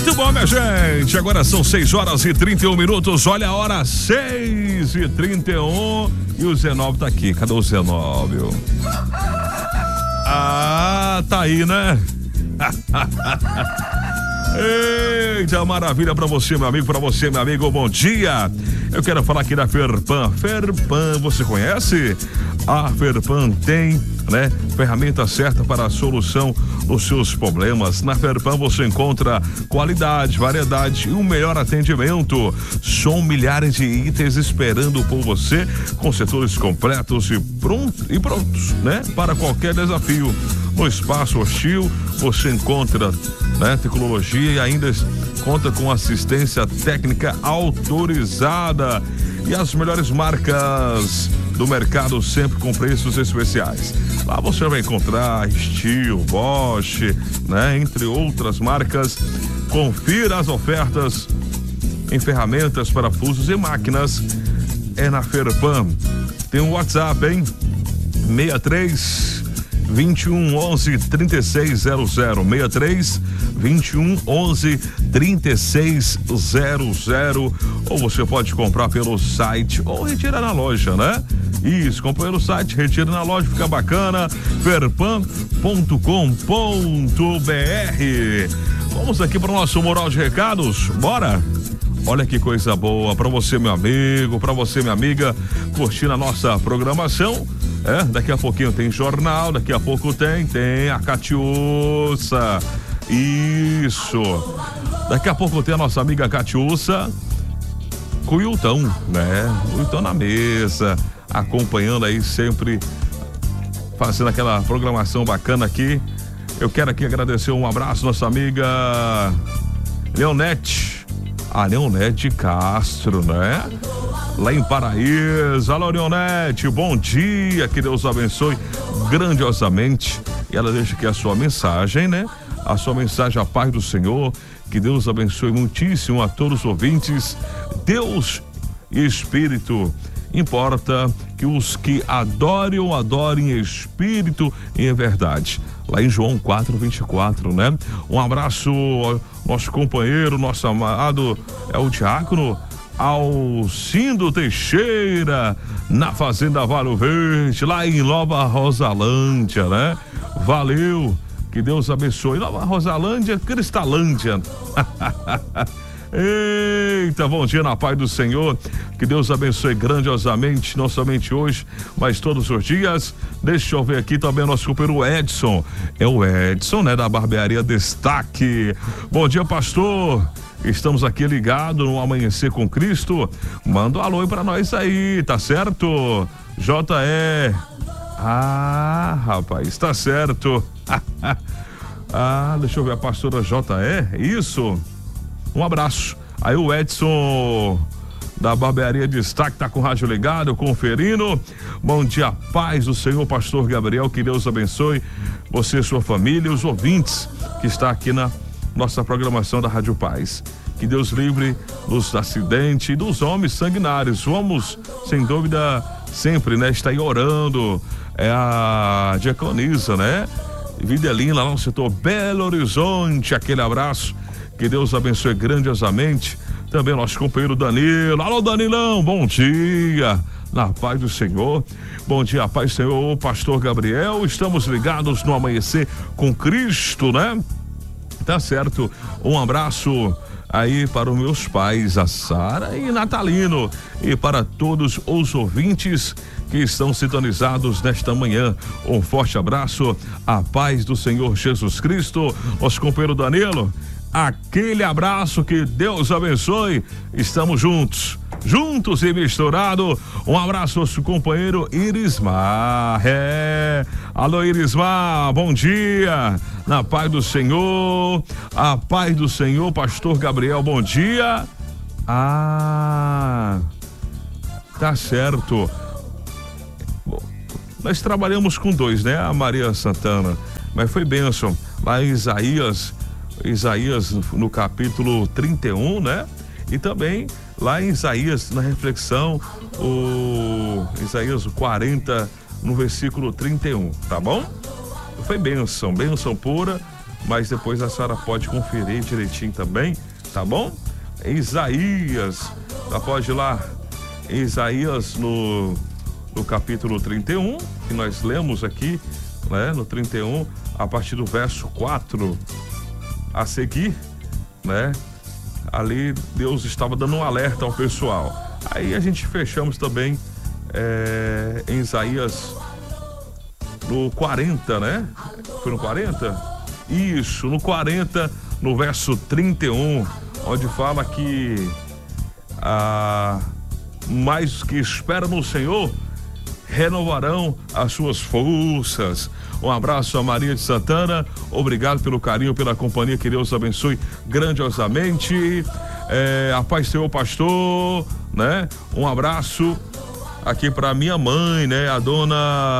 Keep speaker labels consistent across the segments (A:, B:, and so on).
A: Muito bom, minha gente. Agora são 6h31. Olha a hora, 6h31. E o Zenobio tá aqui. Cadê o Zenobio? Ah, tá aí, né? Eita, maravilha pra você, meu amigo, pra você, meu amigo, bom dia. Eu quero falar aqui da Ferpan. Ferpan, você conhece? A Ferpan tem, né, ferramenta certa para a solução dos seus problemas. Na Ferpan você encontra qualidade, variedade e um melhor atendimento. São milhares de itens esperando por você, com setores completos e prontos, né, para qualquer desafio. No espaço hostil você encontra, né, tecnologia e ainda conta com assistência técnica autorizada e as melhores marcas do mercado, sempre com preços especiais. Lá você vai encontrar Steel, Bosch, né, entre outras marcas. Confira as ofertas em ferramentas, parafusos e máquinas. É na Ferpan. Tem um WhatsApp, hein? 63 21 11 3600, 63 21 11 3600, ou você pode comprar pelo site ou retirar na loja, né? Isso, compra pelo site, retira na loja, fica bacana. Ferpan.com.br. Vamos aqui para o nosso Mural de Recados, bora? Olha que coisa boa para você, meu amigo, para você, minha amiga, curtindo a nossa programação. Daqui a pouquinho tem jornal, daqui a pouco tem a Catiúça. Isso. Daqui a pouco tem a nossa amiga Catiúça com o Wilton, né? O Wilton na mesa, acompanhando aí sempre, fazendo aquela programação bacana aqui. Eu quero aqui agradecer, um abraço, nossa amiga Leonete. A Leonete Castro, né? Lá em Paraíso. Alô, Leonete, bom dia, que Deus abençoe grandiosamente. E ela deixa aqui a sua mensagem, né? A sua mensagem, a paz do Senhor, que Deus abençoe muitíssimo a todos os ouvintes. Deus e Espírito, importa que os que adorem em espírito e em verdade. Lá em João 4:24, né? Um abraço ao nosso companheiro, nosso amado, é o diácono Alcindo Teixeira, na Fazenda Vale Verde, lá em Nova Rosalândia, né? Valeu, que Deus abençoe. Nova Rosalândia, Cristalândia. Eita, bom dia na paz do Senhor, que Deus abençoe grandiosamente, não somente hoje, mas todos os dias. Deixa eu ver aqui também o nosso companheiro Edson, é o Edson, né, da Barbearia Destaque. Bom dia, pastor, estamos aqui ligados no Amanhecer com Cristo. Manda um alô pra nós aí, tá certo? J.E. Ah, rapaz, tá certo. Deixa eu ver, a pastora J.E., isso? Um abraço. Aí o Edson da Barbearia Destaque tá com o rádio ligado, conferindo. Bom dia, paz do Senhor, pastor Gabriel, que Deus abençoe você, sua família, os ouvintes que está aqui na nossa programação da Rádio Paz. Que Deus livre dos acidentes e dos homens sanguinários. Vamos, sem dúvida, sempre, né, estar aí orando. É a diaconisa, né? Videlina, lá no setor Belo Horizonte, aquele abraço. Que Deus abençoe grandiosamente. Também nosso companheiro Danilo. Alô, Danilão, bom dia. Na paz do Senhor. Bom dia, paz do Senhor, pastor Gabriel. Estamos ligados no Amanhecer com Cristo, né? Tá certo. Um abraço aí para os meus pais, a Sara e Natalino. E para todos os ouvintes que estão sintonizados nesta manhã. Um forte abraço. A paz do Senhor Jesus Cristo. Nosso companheiro Danilo, aquele abraço, que Deus abençoe. Estamos juntos e misturado. Um abraço ao nosso companheiro Irismar. Alô, Irismar, bom dia. Na paz do Senhor. A paz do Senhor, pastor Gabriel, bom dia. Tá certo. Bom, nós trabalhamos com dois, né? A Maria Santana, mas foi bênção. Lá em Isaías no capítulo 31, né? E também lá em Isaías, na reflexão, o Isaías 40, no versículo 31, tá bom? Foi bênção pura. mas depois a senhora pode conferir direitinho também, tá bom? Isaías, já pode ir lá, Isaías no capítulo 31, que nós lemos aqui, né? No 31, a partir do verso 4 a seguir, né? Ali Deus estava dando um alerta ao pessoal. Aí a gente fechamos também em Isaías no 40, né? Foi no 40? Isso, no 40, no verso 31, onde fala que mais que espera no Senhor renovarão as suas forças. Um abraço a Maria de Santana, obrigado pelo carinho, pela companhia, que Deus abençoe grandiosamente. A paz, Senhor pastor, né? Um abraço aqui para minha mãe, né? A dona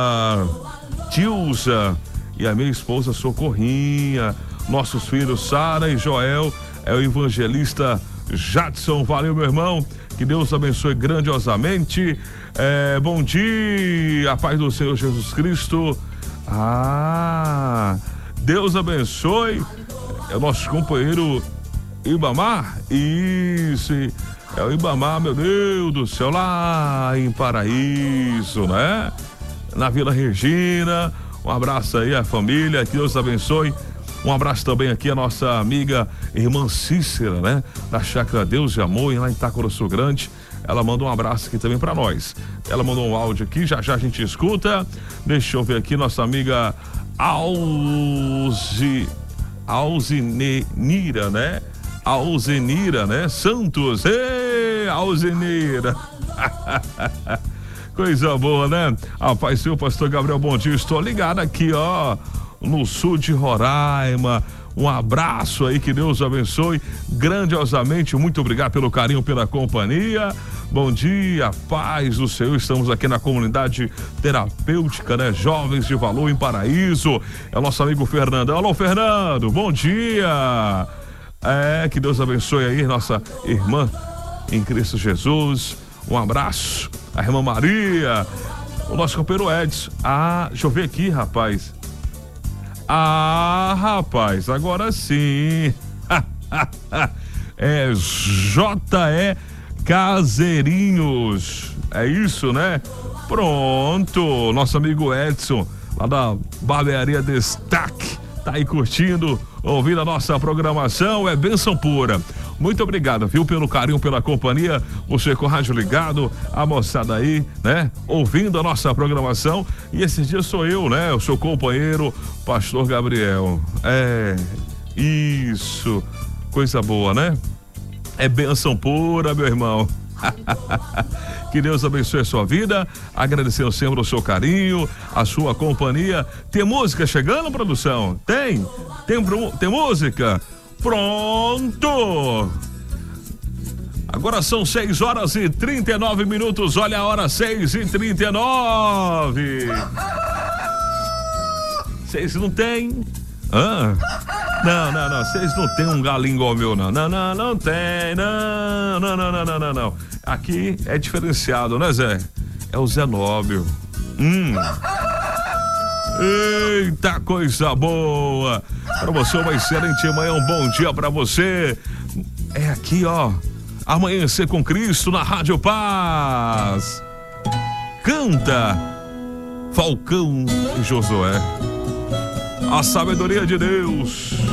A: Tilza e a minha esposa Socorrinha, nossos filhos Sara e Joel, o evangelista Jadson. Valeu, meu irmão, que Deus abençoe grandiosamente. Bom dia, a paz do Senhor Jesus Cristo. Deus abençoe. É o nosso companheiro Ibamar. Isso, é o Ibamar, meu Deus do céu, lá em Paraíso, né? Na Vila Regina. Um abraço aí à família, que Deus abençoe. Um abraço também aqui a nossa amiga irmã Cícera, né? Da Chácara Deus e Amor, lá em Itacoraçu Grande. Ela mandou um abraço aqui também pra nós. Ela mandou um áudio aqui, já a gente escuta. Deixa eu ver aqui, nossa amiga Alzenira, né? Alzenira, né? Santos. Ei, Alzenira. Coisa boa, né? A paz, Senhor pastor Gabriel, bom dia. Estou ligado aqui, ó, no sul de Roraima. Um abraço aí, que Deus abençoe grandiosamente. Muito obrigado pelo carinho, pela companhia. Bom dia, paz do Senhor. Estamos aqui na comunidade terapêutica, né? Jovens de Valor em Paraíso. É o nosso amigo Fernando. Alô, Fernando, bom dia. Que Deus abençoe aí nossa irmã em Cristo Jesus. Um abraço. A irmã Maria. O nosso companheiro Edson. Deixa eu ver aqui, rapaz. Rapaz, agora sim. J.E. Caseirinhos. É isso, né? Pronto. Nosso amigo Edson, lá da Barbearia Destaque, tá aí curtindo, ouvindo a nossa programação. É bênção pura. Muito obrigado, viu, pelo carinho, pela companhia. Você com o rádio ligado, a moçada aí, né? Ouvindo a nossa programação. E esses dias sou eu, né? O seu companheiro, pastor Gabriel. Isso. Coisa boa, né? É bênção pura, meu irmão. Que Deus abençoe a sua vida. Agradecendo sempre o seu carinho, a sua companhia. Tem música chegando, produção? Tem música? Pronto! Agora são 6h39. Olha a hora, 6h39. Vocês não tem? Não. Vocês não tem um galinho igual o meu, não. Não tem. Não. Aqui é diferenciado, né, Zé? É o Zé Nóbio. Eita, coisa boa. Para você, uma excelente manhã, um bom dia para você. É aqui, ó, Amanhecer com Cristo na Rádio Paz. Canta Falcão e Josué. A sabedoria de Deus.